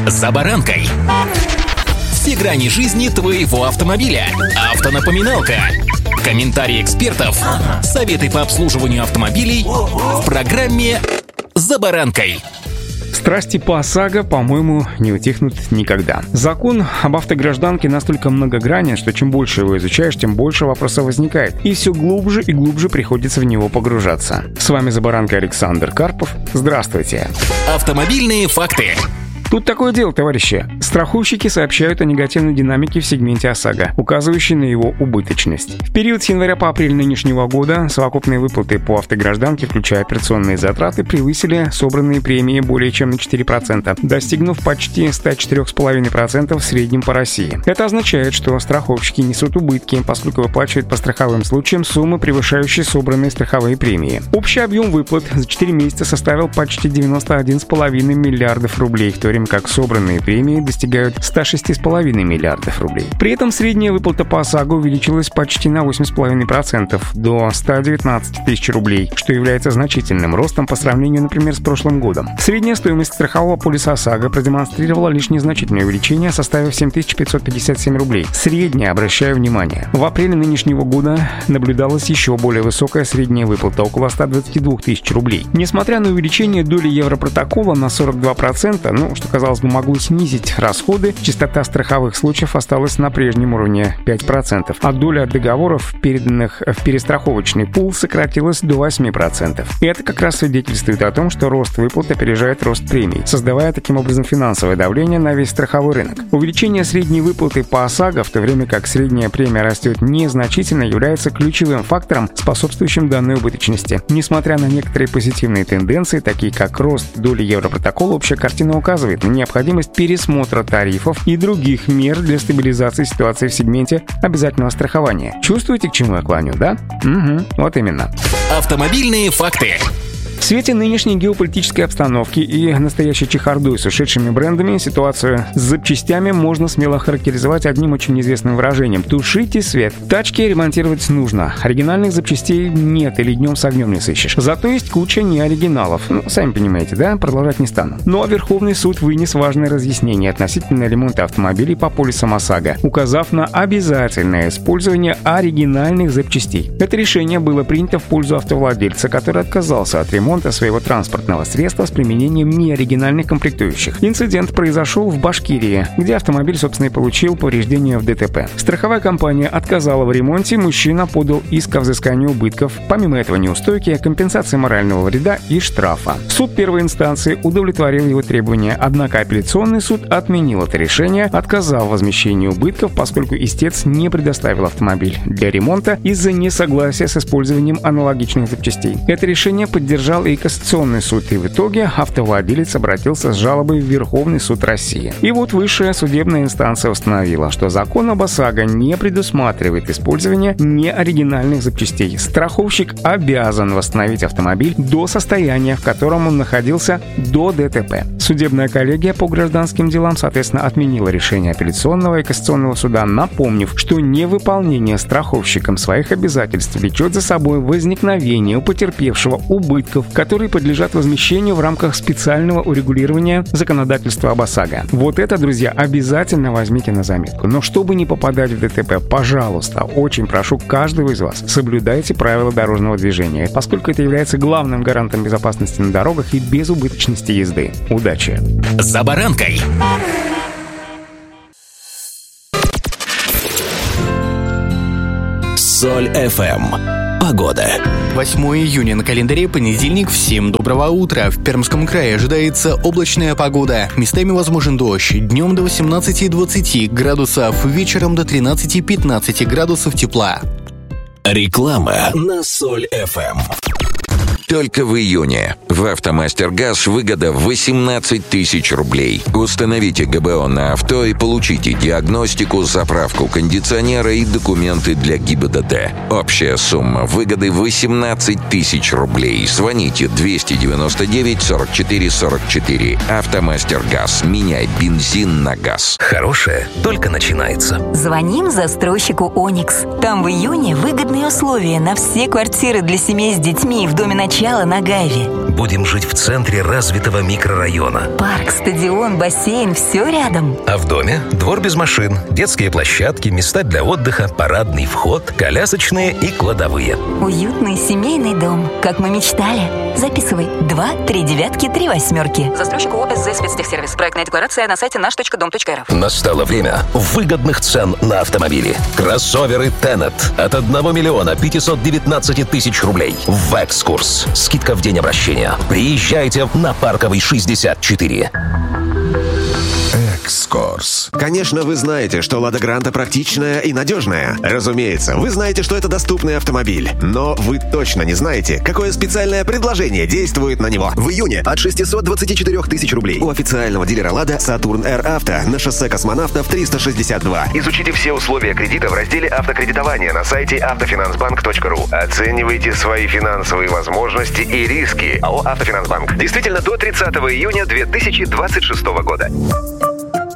«За баранкой». Все грани жизни твоего автомобиля. Автонапоминалка. Комментарии экспертов. Советы по обслуживанию автомобилей в программе «За баранкой». Страсти по ОСАГО, по-моему, не утихнут никогда. Закон об автогражданке настолько многогранен, что чем больше его изучаешь, тем больше вопросов возникает. И все глубже и глубже приходится в него погружаться. С вами «За баранкой» Александр Карпов. Здравствуйте. Автомобильные факты. Тут такое дело, товарищи. Страховщики сообщают о негативной динамике в сегменте ОСАГО, указывающей на его убыточность. В период с января по апрель нынешнего года совокупные выплаты по автогражданке, включая операционные затраты, превысили собранные премии более чем на 4%, достигнув почти 104,5% в среднем по России. Это означает, что страховщики несут убытки, поскольку выплачивают по страховым случаям суммы, превышающие собранные страховые премии. Общий объем выплат за 4 месяца составил почти 91,5 миллиардов рублей, в то время как собранные премии достигают 106,5 миллиардов рублей. При этом средняя выплата по ОСАГО увеличилась почти на 8,5% до 119 тысяч рублей, что является значительным ростом по сравнению, например, с прошлым годом. Средняя стоимость страхового полиса ОСАГО продемонстрировала лишь незначительное увеличение, составив 7557 рублей. Средняя, обращаю внимание. В апреле нынешнего года наблюдалась еще более высокая средняя выплата, около 122 тысяч рублей. Несмотря на увеличение доли Европротокола на 42%, что, казалось бы, могло снизить расходы, частота страховых случаев осталась на прежнем уровне 5%, а доля договоров, переданных в перестраховочный пул, сократилась до 8%. И это как раз свидетельствует о том, что рост выплат опережает рост премий, создавая таким образом финансовое давление на весь страховой рынок. Увеличение средней выплаты по ОСАГО, в то время как средняя премия растет незначительно, является ключевым фактором, способствующим данной убыточности. Несмотря на некоторые позитивные тенденции, такие как рост доли Европротокола, общая картина указывает на необходимость пересмотра тарифов и других мер для стабилизации ситуации в сегменте обязательного страхования. Чувствуете, к чему я клоню, да? Угу, вот именно. Автомобильные факты. В свете нынешней геополитической обстановки и настоящей чехардой с ушедшими брендами ситуацию с запчастями можно смело характеризовать одним очень известным выражением: тушите свет. Тачки ремонтировать нужно. Оригинальных запчастей нет или днем с огнем не сыщешь. Зато есть куча неоригиналов. Сами понимаете, да? Продолжать не стану. Ну а Верховный суд вынес важное разъяснение относительно ремонта автомобилей по полисам ОСАГО, указав на обязательное использование оригинальных запчастей. Это решение было принято в пользу автовладельца, который отказался от ремонта своего транспортного средства с применением неоригинальных комплектующих. Инцидент произошел в Башкирии, где автомобиль, собственно, и получил повреждения в ДТП. Страховая компания отказала в ремонте, мужчина подал иск о взыскании убытков, помимо этого неустойки, компенсации морального вреда и штрафа. Суд первой инстанции удовлетворил его требования, однако апелляционный суд отменил это решение, отказав в возмещении убытков, поскольку истец не предоставил автомобиль для ремонта из-за несогласия с использованием аналогичных запчастей. Это решение поддержал и Кассационный суд, и в итоге автовладелец обратился с жалобой в Верховный суд России. И вот высшая судебная инстанция установила, что закон об ОСАГО не предусматривает использование неоригинальных запчастей. Страховщик обязан восстановить автомобиль до состояния, в котором он находился до ДТП. Судебная коллегия по гражданским делам, соответственно, отменила решение апелляционного и кассационного суда, напомнив, что невыполнение страховщиком своих обязательств влечет за собой возникновение у потерпевшего убытков, которые подлежат возмещению в рамках специального урегулирования законодательства об ОСАГО. Вот это, друзья, обязательно возьмите на заметку. Но чтобы не попадать в ДТП, пожалуйста, очень прошу каждого из вас, соблюдайте правила дорожного движения, поскольку это является главным гарантом безопасности на дорогах и безубыточности езды. Удачи! «За баранкой». Соль FM. Погода. 8 июня на календаре, понедельник, всем доброго утра. В Пермском крае ожидается облачная погода. Местами возможен дождь. Днем до 18-20 градусов, вечером до 13-15 градусов тепла. Реклама на Соль FM. Только в июне в «АвтоМастер-Газ» выгода в 18 тысяч рублей. Установите ГБО на авто и получите диагностику, заправку кондиционера и документы для ГИБДД. Общая сумма выгоды 18 тысяч рублей. Звоните 299 44 44. «АвтоМастер-Газ». Меняй бензин на газ. Хорошее только начинается. Звоним застройщику «Оникс». Там в июне выгодные условия на все квартиры для семей с детьми в доме начальника начало на Гайве. Будем жить в центре развитого микрорайона. Парк, стадион, бассейн, все рядом. А в доме двор без машин, детские площадки, места для отдыха, парадный вход, колясочные и кладовые. Уютный семейный дом, как мы мечтали. Записывай 2, 3 девятки, 3 восьмерки. Застройщик ООО «СЗ Спецтехсервис». Проектная декларация на сайте наш.дом.рф. Настало время выгодных цен на автомобили. Кроссоверы Tenet от 1 миллиона 519 тысяч рублей. В «Экскурс». Скидка в день обращения. Приезжайте на Парковый 64. Экскурс. Конечно, вы знаете, что «Лада Гранта» практичная и надежная. Разумеется, вы знаете, что это доступный автомобиль. Но вы точно не знаете, какое специальное предложение действует на него. В июне от 624 тысяч рублей у официального дилера «Лада» «Сатурн Р Авто» на шоссе Космонавтов 362. Изучите все условия кредита в разделе «Автокредитование» на сайте автофинансбанк.ру. Оценивайте свои финансовые возможности и риски. АО «Автофинансбанк». Действительно, до 30 июня 2026 года.